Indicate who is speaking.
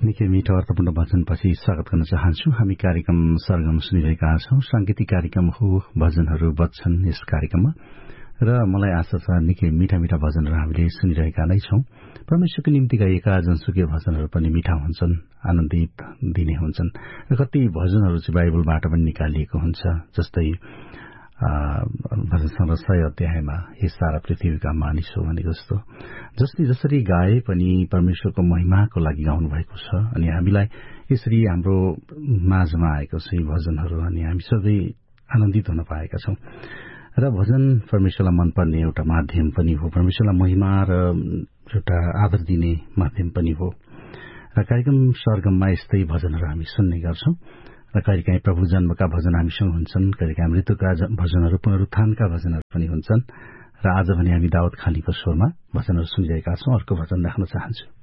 Speaker 1: निकै मिठो अर्थपूर्ण भजनपछि स्वागत गर्न चाहन्छु। हामी कार्यक्रम सरगम सुनिरहेका छौं। सांगीतिक कार्यक्रम हो, भजनहरू बज्छन् यस कार्यक्रममा र मलाई आशा छ निकै मिठा मिठा भजनहरू हामीले सुनिरहेका नै छौं। परमेश्वरको निम्ति गाइएका जनसुकै भजनहरू पनि मिठा हुन्छन्, आनन्दित दिने हुन्छन् र कति भजनहरू चाहिँ बाइबलबाट पनि निकालिएको हुन्छ। जस्तै भजन संग्रह 100 अध्यायमा हे सारा पृथ्वीका मानिस हो भनेको जस्तो जसले जसरी गाए पनि परमेश्वरको महिमाको लागि गाउनु भएको छ। अनि हामीलाई यसरी हाम्रो माझमा आएको छ यी भजनहरू, अनि हामी सबै आनन्दित हुन पाएका छौं। र भजन परमेश्वरलाई मनपर्ने एउटा माध्यम पनि हो, परमेश्वरलाई महिमा र एउटा आदर दिने माध्यम पनि हो। र कार्यक्रम सरगममा यस्तै भजनहरू हामी सुन्ने गर्छौं र कहिलेकाहीँ प्रभु जन्मका भजन हामीसँग हुन्छन्, कहिलेकाहीँ मृत्युका भजनहरू, पुनरुत्थानका भजनहरू पनि हुन्छन्। र आज भने हामी दाउद खानीको स्वरमा भजनहरू सुनिरहेका छौं। अर्को भजन राख्न चाहन्छु।